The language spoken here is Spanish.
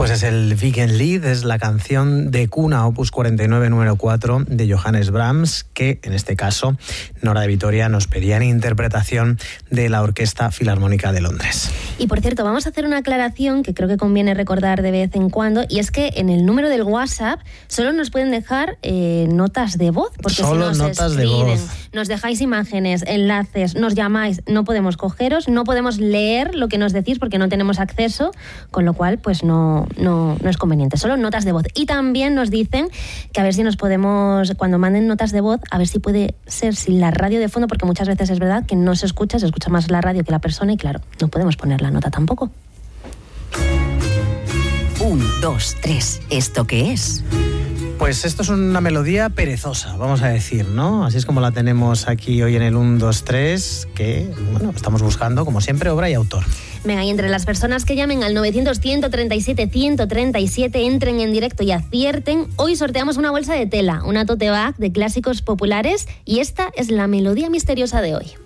Pues es el Wiegenlied, es la canción de cuna opus 49 número 4 de Johannes Brahms, que en este caso Nora de Vitoria nos pedía en interpretación de la Orquesta Filarmónica de Londres. Y por cierto, vamos a hacer una aclaración que creo que conviene recordar de vez en cuando, y es que en el número del WhatsApp solo nos pueden dejar notas de voz, porque solo si nos notas escriben, de voz. nos dejáis imágenes, enlaces, nos llamáis, no podemos cogeros, no podemos leer lo que nos decís porque no tenemos acceso, con lo cual pues no es conveniente, solo notas de voz. Y también nos dicen que a ver si nos podemos, cuando manden notas de voz, a ver si puede ser sin la radio de fondo, porque muchas veces es verdad que no se escucha más la radio que la persona y claro, no podemos poner la nota tampoco. 1, 2, 3, ¿esto qué es? Pues esto es una melodía perezosa, vamos a decir, ¿no? Así es como la tenemos aquí hoy en el 1, 2, 3, que, bueno, estamos buscando, como siempre, obra y autor. Venga, y entre las personas que llamen al 900-137-137, entren en directo y acierten, hoy sorteamos una bolsa de tela, una tote bag de clásicos populares, y esta es la melodía misteriosa de hoy.